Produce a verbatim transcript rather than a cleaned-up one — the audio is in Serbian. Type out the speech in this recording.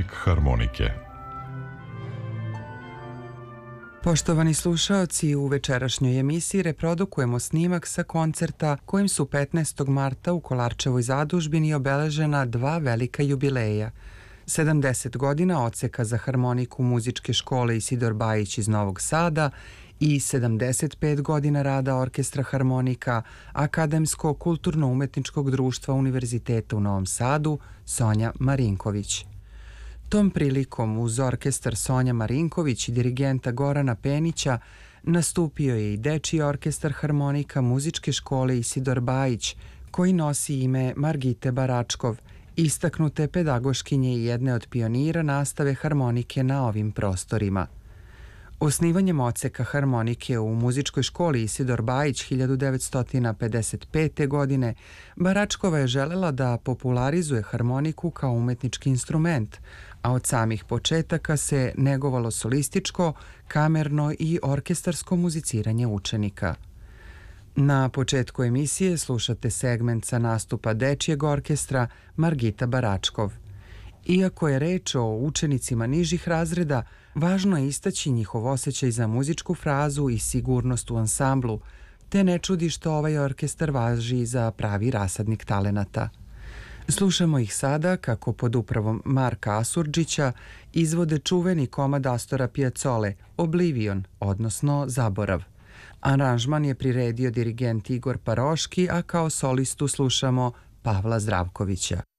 Praznik harmonike. Poštovani slušaoci, u večerašnjoj emisiji reprodukujemo snimak sa koncerta kojim su petnaestog marta u Kolarčevoj zadužbini obeležena dva velika jubileja. sedamdeset godina odseka za harmoniku muzičke škole Isidor Bajić iz Novog Sada i sedamdeset pet godina rada Orkestra harmonika Akademsko-kulturno-umetničkog društva Univerziteta u Novom Sadu Sonja Marinković. Tom prilikom uz orkestar Sonja Marinković i dirigenta Gorana Penića nastupio je i Dečiji orkestar harmonika muzičke škole Isidor Bajić, koji nosi ime Margite Baračkov, istaknute pedagoškinje i jedne od pionira nastave harmonike na ovim prostorima. Osnivanjem odseka harmonike u muzičkoj školi Isidor Bajić hiljadu devetsto pedeset pete. godine Baračkova je želela da popularizuje harmoniku kao umetnički instrument, a od samih početaka se negovalo solističko, kamerno i orkestarsko muziciranje učenika. Na početku emisije slušate segment sa nastupa Dečijeg orkestra Margita Baračkov. Iako je reč o učenicima nižih razreda, važno je istaći njihov osjećaj za muzičku frazu i sigurnost u ansamblu, te ne čudi što ovaj orkestar važi za pravi rasadnik talenata. Slušamo ih sada kako pod upravom Marka Asurđića izvode čuveni komad Astora Piazzole Oblivion, odnosno Zaborav. Aranžman je priredio dirigent Igor Paroški, a kao solistu slušamo Pavla Zdravkovića.